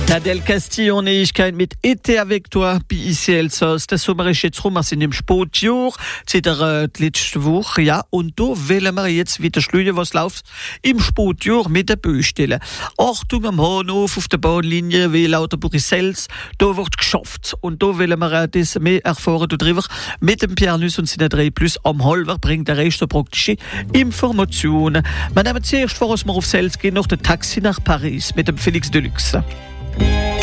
Nadel Castillon, Neuigkeit mit Été avec toi, bei ICL Sos. Der Sommer ist jetzt rum, wir sind im Sportjahr, seit der letzten Woche, ja, und da wollen wir jetzt wieder schauen, was läuft im Sportjahr mit den Baustellen. Achtung am Bahnhof auf der Bahnlinie wie Lauterburg-Sels, da wird geschafft. Und da wollen wir das mehr erfahren darüber mit dem Pierre Nuss und seinen 3+ am Halver bringt der Rest praktische Informationen. Wir nehmen zuerst vor, dass wir auf Sels gehen, noch den Taxi nach Paris mit dem Felix Deluxe.